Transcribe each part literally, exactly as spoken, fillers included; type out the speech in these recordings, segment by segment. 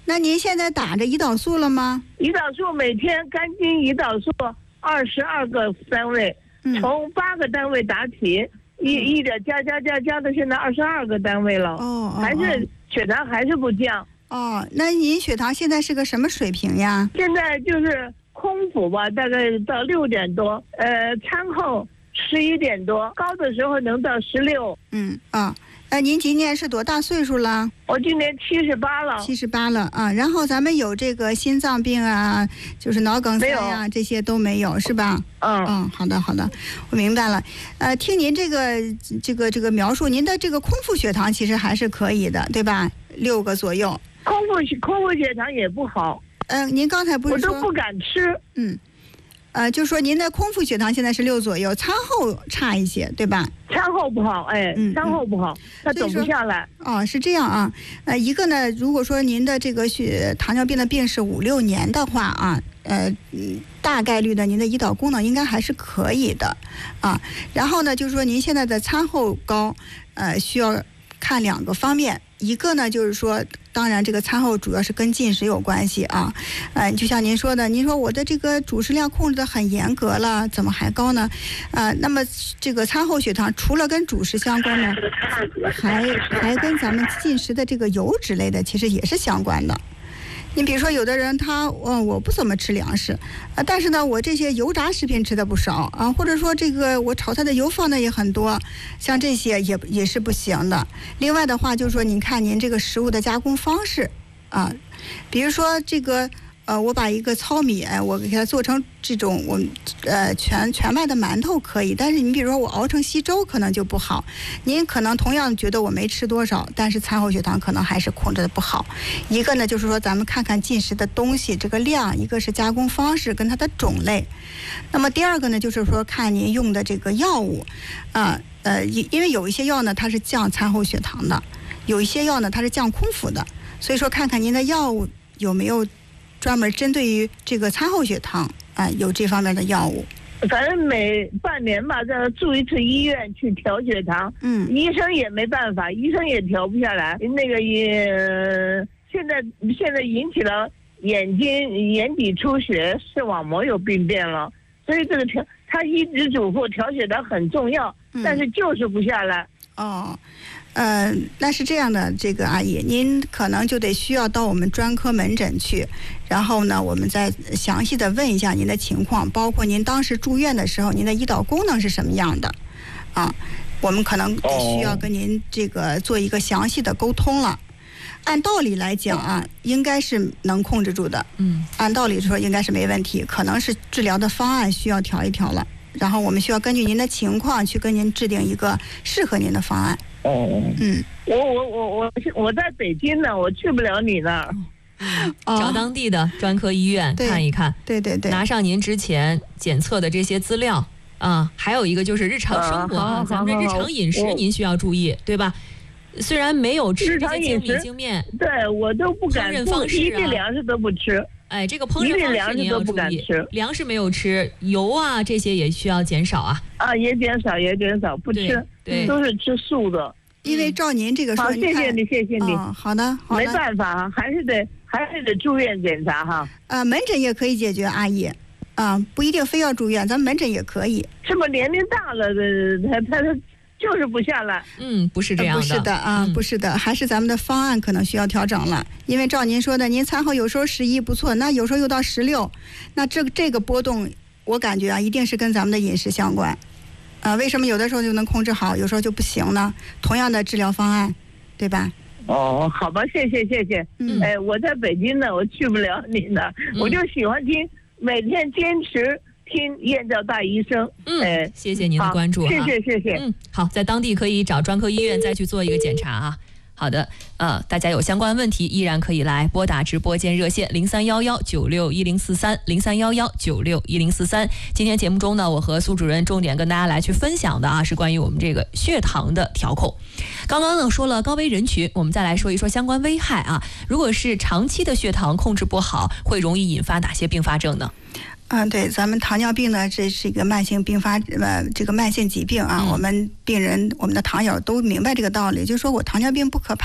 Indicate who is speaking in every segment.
Speaker 1: 那您现在打着胰岛素了吗？
Speaker 2: 胰岛素每天肝经胰岛素二十二个单位，
Speaker 1: 嗯、
Speaker 2: 从八个单位打起，一一点加加加加到现在二十二个单位了。
Speaker 1: 哦，哦
Speaker 2: 还是血糖还是不降。
Speaker 1: 哦，那您血糖现在是个什么水平呀？
Speaker 2: 现在就是空腹吧，大概到六点多，呃，餐后十一点多，高的时候能到十六。
Speaker 1: 嗯啊。呃，您今年是多大岁数了？
Speaker 2: 我今年七十八了。
Speaker 1: 七十八了啊，然后咱们有这个心脏病啊，就是脑梗塞呀、啊，这些都没有是吧？
Speaker 2: 嗯
Speaker 1: 嗯，好的好的，我明白了。呃，听您这个这个这个描述，您的这个空腹血糖其实还是可以的，对吧？六个左右。
Speaker 2: 空腹空腹血糖也不好。
Speaker 1: 嗯、呃，您刚才不是说
Speaker 2: 我都不敢吃。
Speaker 1: 嗯。呃，就说您的空腹血糖现在是六左右，餐后差一些，对吧？
Speaker 2: 餐后不好，哎，嗯、餐后不好，它走不下来。
Speaker 1: 哦，是这样啊。呃，一个呢，如果说您的这个血糖尿病的病是五六年的话啊，呃，大概率的您的胰岛功能应该还是可以的啊。然后呢，就是说您现在的餐后高，呃，需要看两个方面。一个呢，就是说，当然这个餐后主要是跟进食有关系啊，呃，就像您说的，您说我的这个主食量控制的很严格了，怎么还高呢？呃，那么这个餐后血糖除了跟主食相关呢，还还跟咱们进食的这个油脂类的其实也是相关的。你比如说，有的人他，嗯，我不怎么吃粮食，啊，但是呢，我这些油炸食品吃的不少啊，或者说这个我炒菜的油放的也很多，像这些也也是不行的。另外的话，就是说，您看您这个食物的加工方式啊，比如说这个。呃，我把一个糙米，哎，我给它做成这种我呃全全麦的馒头可以，但是你比如说我熬成稀粥可能就不好。您可能同样觉得我没吃多少，但是餐后血糖可能还是控制的不好。一个呢就是说咱们看看进食的东西这个量，一个是加工方式跟它的种类。那么第二个呢就是说看您用的这个药物，啊呃因因为有一些药呢它是降餐后血糖的，有一些药呢它是降空腹的，所以说看看您的药物有没有。专门针对于这个餐后血糖啊、呃，有这方面的药物。
Speaker 2: 反正每半年吧，再住一次医院去调血糖，嗯，医生也没办法，医生也调不下来。那个也现在现在引起了眼睛眼底出血，视网膜有病变了，所以这个调他一直嘱咐调血糖很重要，但是就是不下来。
Speaker 1: 嗯、哦。呃，那是这样的，这个阿姨，您可能就得需要到我们专科门诊去，然后呢，我们再详细的问一下您的情况，包括您当时住院的时候，您的胰岛功能是什么样的，啊，我们可能需要跟您这个做一个详细的沟通了。按道理来讲啊，应该是能控制住的，嗯，按道理说应该是没问题，可能是治疗的方案需要调一调了，然后我们需要根据您的情况去跟您制定一个适合您的方案。
Speaker 2: 哦，嗯，我我我我我在北京呢，我去不了你那儿。
Speaker 3: 哦、找当地的专科医院看一看，
Speaker 1: 对对 对, 对，
Speaker 3: 拿上您之前检测的这些资料啊，还有一个就是日常生活啊，咱们这日常饮食您需要注意，对吧？虽然没有吃这些精米精面，
Speaker 2: 对我都不敢，
Speaker 3: 烹饪方式、啊、
Speaker 2: 一粒粮食都不吃。
Speaker 3: 哎，这个烹饪方式你要注意，粮食没有吃，油啊这些也需要减少啊。
Speaker 2: 啊，也减少，也减少，不吃，
Speaker 3: 对，对
Speaker 2: 都是吃素的。
Speaker 1: 因为照您这个说，
Speaker 2: 好，谢谢你，谢谢你。
Speaker 1: 哦、好的，好的。
Speaker 2: 没办法哈，还是得还是得住院检查哈。
Speaker 1: 呃，门诊也可以解决，阿姨。啊、呃，不一定非要住院，咱们门诊也可以。
Speaker 2: 这么年龄大了的，他他他就是不下来。
Speaker 3: 嗯，不是这样的。
Speaker 1: 呃、不是的啊、嗯，不是的，还是咱们的方案可能需要调整了。因为照您说的，您餐后有时候十一不错，那有时候又到十六，那这这个波动，我感觉啊，一定是跟咱们的饮食相关。啊，为什么有的时候就能控制好，有时候就不行呢？同样的治疗方案，对吧？
Speaker 2: 哦，好吧，谢谢谢谢。嗯，哎，我在北京呢，我去不了你那、嗯，我就喜欢听，每天坚持听燕赵大医生。
Speaker 3: 嗯，哎，谢谢您的关注，
Speaker 2: 谢谢谢谢。
Speaker 3: 嗯，好，在当地可以找专科医院再去做一个检查啊。好的，呃，大家有相关问题依然可以来拨打直播间热线零三幺幺九六一零四三零三幺幺九六一零四三。今天节目中呢，我和苏主任重点跟大家来去分享的啊，是关于我们这个血糖的调控。刚刚呢说了高危人群，我们再来说一说相关危害啊。如果是长期的血糖控制不好，会容易引发哪些并发症呢？
Speaker 1: 嗯，对，咱们糖尿病呢，这是一个慢性并发呃这个慢性疾病啊、嗯。我们病人，我们的糖友都明白这个道理，就是说我糖尿病不可怕啊，我就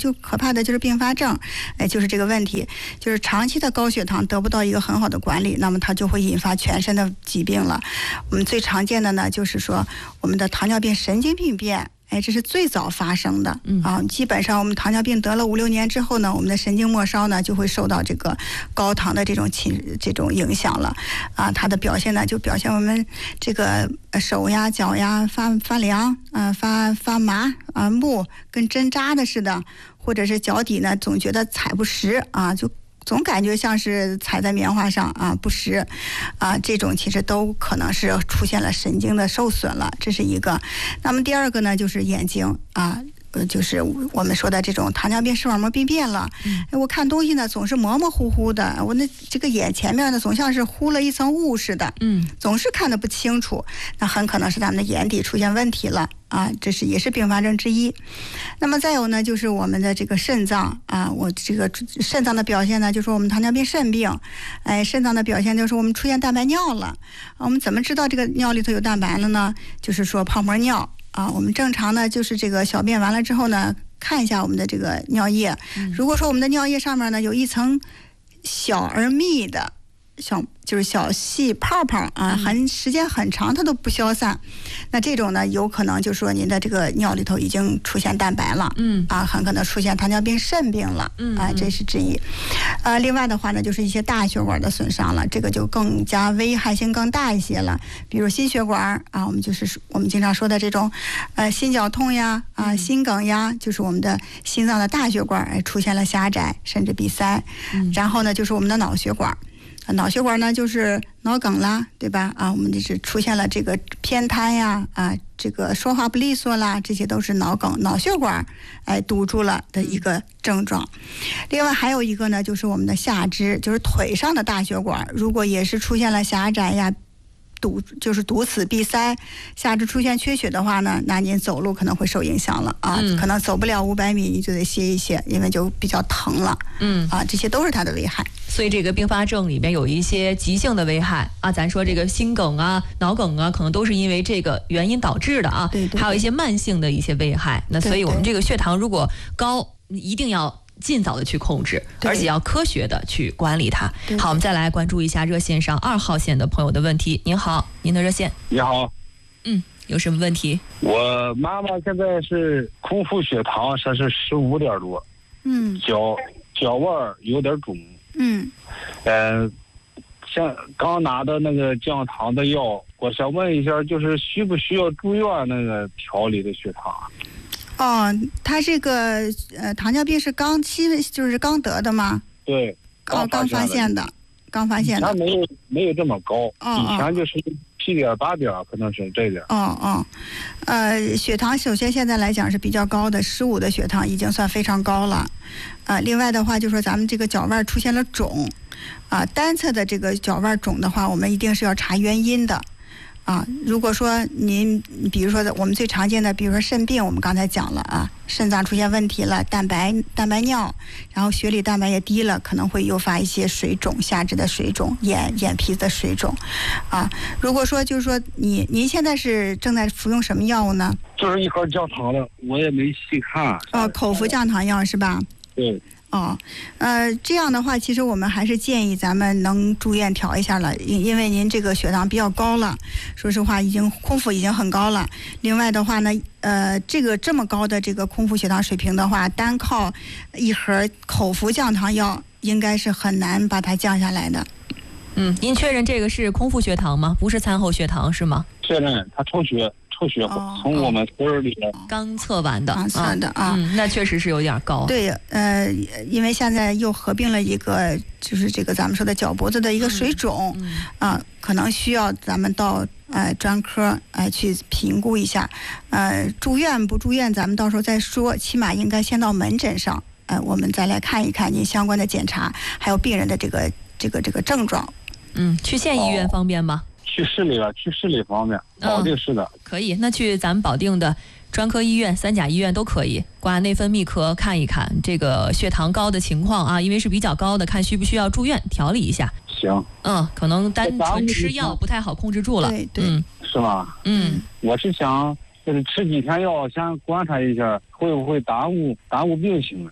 Speaker 1: 就可怕的就是并发症，哎，就是这个问题，就是长期的高血糖得不到一个很好的管理，那么它就会引发全身的疾病了。我们最常见的呢，就是说我们的糖尿病神经病变。哎，这是最早发生的啊！基本上我们糖尿病得了五六年之后呢，我们的神经末梢呢就会受到这个高糖的这种侵这种影响了啊。它的表现呢就表现我们这个手呀、脚呀发发凉啊、发发麻啊、木跟针扎的似的，或者是脚底呢总觉得踩不实啊，就。总感觉像是踩在棉花上啊，不实啊，这种其实都可能是出现了神经的受损了，这是一个。那么第二个呢，就是眼睛啊。呃，就是我们说的这种糖尿病视网膜病变了。嗯，我看东西呢总是模模糊糊的，我那这个眼前面呢总像是糊了一层雾似的。嗯，总是看得不清楚，那很可能是咱们的眼底出现问题了啊，这是也是并发症之一。那么再有呢，就是我们的这个肾脏啊，我这个肾脏的表现呢，就是我们糖尿病肾病，哎，肾脏的表现就是我们出现蛋白尿了。我们怎么知道这个尿里头有蛋白了呢？就是说泡沫尿。啊，我们正常呢，就是这个小便完了之后呢，看一下我们的这个尿液。如果说我们的尿液上面呢有一层小而密的小，就是小细泡泡啊，很时间很长它都不消散，那这种呢有可能就是说您的这个尿里头已经出现蛋白了，嗯啊，很可能出现糖尿病肾病了，嗯啊，这是之一。呃，另外的话呢，就是一些大血管的损伤了，这个就更加危害性更大一些了。比如心血管啊，我们就是我们经常说的这种，呃，心绞痛呀，啊，心梗呀，就是我们的心脏的大血管哎出现了狭窄甚至闭塞。嗯、然后呢，就是我们的脑血管。脑血管呢，就是脑梗啦，对吧？啊，我们就是出现了这个偏瘫呀，啊，这个说话不利索啦，这些都是脑梗、脑血管哎堵住了的一个症状。另外还有一个呢，就是我们的下肢，就是腿上的大血管，如果也是出现了狭窄呀。堵就是堵死闭塞，下肢出现缺血的话呢，那您走路可能会受影响了啊，嗯、可能走不了五百米，你就得歇一歇，因为就比较疼了。嗯啊，这些都是它的危害。
Speaker 3: 所以这个并发症里面有一些急性的危害啊，咱说这个心梗啊、脑梗啊，可能都是因为这个原因导致的啊。对对对，还有一些慢性的一些危害。那所以我们这个血糖如果高，一定要尽早的去控制，而且要科学的去管理它。好，我们再来关注一下热线上二号线的朋友的问题。您好，您的热线。
Speaker 4: 你好，
Speaker 3: 嗯，有什么问题？
Speaker 4: 我妈妈现在是空腹血糖，说是十五点多，嗯，脚脚腕有点肿，嗯，呃，像刚拿的那个降糖的药，我想问一下，就是需不需要住院那个调理的血糖？
Speaker 1: 哦，他这个呃糖尿病是刚期，就是刚得的吗？
Speaker 4: 对，
Speaker 1: 哦，刚发现的，刚发现的。
Speaker 4: 他没有没有这么高，哦、以前就是七点八点，可能是这点。
Speaker 1: 哦哦，呃，血糖首先现在来讲是比较高的，十五的血糖已经算非常高了。呃，另外的话就说咱们这个脚腕出现了肿，啊、呃，单侧的这个脚腕肿的话，我们一定是要查原因的。啊，如果说您，比如说我们最常见的，比如说肾病，我们刚才讲了啊，肾脏出现问题了，蛋白蛋白尿，然后血里蛋白也低了，可能会诱发一些水肿，下肢的水肿，眼眼皮子的水肿，啊，如果说就是说你您现在是正在服用什么药物呢？
Speaker 4: 就是一盒降糖的，我也没细看。
Speaker 1: 哦，口服降糖药是吧？
Speaker 4: 对。
Speaker 1: 哦，呃，这样的话，其实我们还是建议咱们能住院调一下了，因因为您这个血糖比较高了，说实话，已经空腹已经很高了。另外的话呢，呃，这个这么高的这个空腹血糖水平的话，单靠一盒口服降糖药，应该是很难把它降下来的。
Speaker 3: 嗯，您确认这个是空腹血糖吗？不是餐后血糖是吗？
Speaker 4: 确认，他抽血。抽血从我们村里的、
Speaker 3: 哦、刚测完的，
Speaker 1: 刚测的啊、
Speaker 3: 嗯，那确实是有点高。
Speaker 1: 对，呃，因为现在又合并了一个，就是这个咱们说的脚脖子的一个水肿，啊、嗯嗯呃，可能需要咱们到呃专科呃去评估一下，呃，住院不住院咱们到时候再说，起码应该先到门诊上，呃，我们再来看一看您相关的检查，还有病人的这个这个这个症状。
Speaker 3: 嗯，去县医院方便吗？
Speaker 4: 哦，去市里了，去市里方面，保定市的、
Speaker 3: 嗯、可以。那去咱们保定的专科医院、三甲医院都可以，挂内分泌科看一看这个血糖高的情况啊，因为是比较高的，看需不需要住院调理一下。
Speaker 4: 行，
Speaker 3: 嗯，可能单纯吃药不太好控制住了。
Speaker 1: 对对、
Speaker 3: 嗯，
Speaker 4: 是吗？
Speaker 3: 嗯，
Speaker 4: 我是想就是吃几天药，先观察一下会不会耽误耽误病情。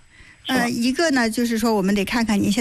Speaker 1: 呃，一个呢，就是说我们得看看您现